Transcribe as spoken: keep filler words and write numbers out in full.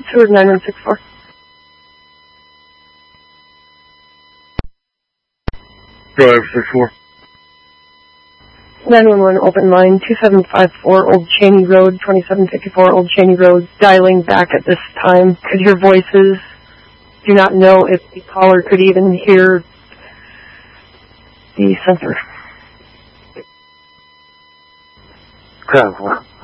Seward nine one six four. Drive six four. nine one one open line, two seven five four Old Cheney Road, twenty-seven fifty-four Old Cheney Road, dialing back at this time because your voices do not know if the caller could even hear the sensor. Travel.